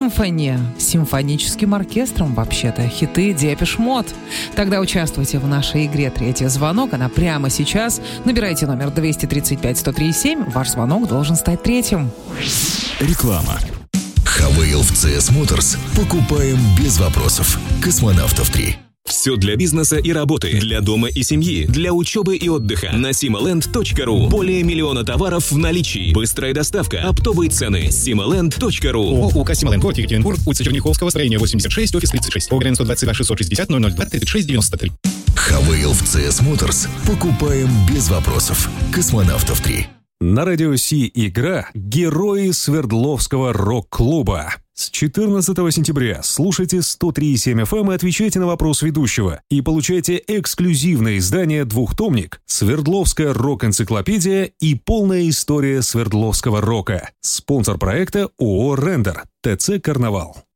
Symphony с симфоническим оркестром, вообще-то, хиты Depeche Mode. Тогда участвуйте в нашей игре «Третий звонок». Она прямо сейчас. Набирайте номер 235-103-7. Ваш звонок должен стать третьим. Реклама. Хавейл в CS Motors. Покупаем без вопросов. Космонавтов 3. Все для бизнеса и работы, для дома и семьи, для учебы и отдыха. На simaland.ru. Более миллиона товаров в наличии. Быстрая доставка, оптовые цены. simaland.ru. ООО «Сималэнд», город Екатеринбург, улица Черняховского, строение 86, офис 36. ОГРН 122 660 002 36 93. Хавейл в CS Motors. Покупаем без вопросов. Космонавтов 3. На радио Си игра «Герои Свердловского рок-клуба». С 14 сентября слушайте 103,7 FM и отвечайте на вопрос ведущего. И получайте эксклюзивное издание «Двухтомник», Свердловская рок-энциклопедия и полная история Свердловского рока. Спонсор проекта ООО «Рендер», ТЦ «Карнавал».